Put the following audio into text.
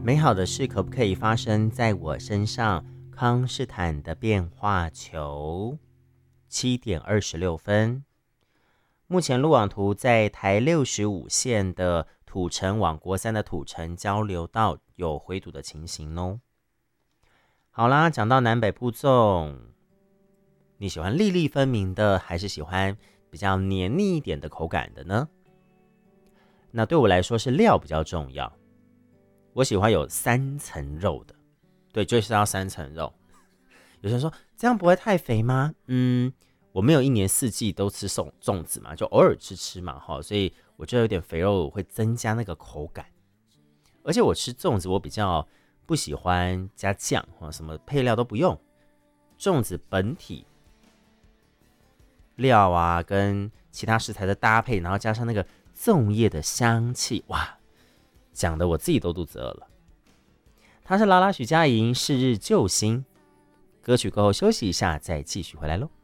美好的事可不可以发生在我身上？康士坦的变化球7:26。目前路网图在台65线的土城往国3的土城交流道有回堵的情形哦。好啦，讲到南北部粽，你喜欢粒粒分明的，还是喜欢比较黏腻一点的口感的呢？那对我来说是料比较重要，我喜欢有3层肉的，对，就是要3层肉。有些人说这样不会太肥吗？我没有一年四季都吃粽子嘛，就偶尔吃嘛，所以我觉得有点肥肉会增加那个口感。而且我吃粽子我比较不喜欢加酱，什么配料都不用，粽子本体料啊跟其他食材的搭配，然后加上那个粽叶的香气，哇，讲的我自己都肚子饿了。他是拉拉许佳莹，是日救星。歌曲过后休息一下，再继续回来咯。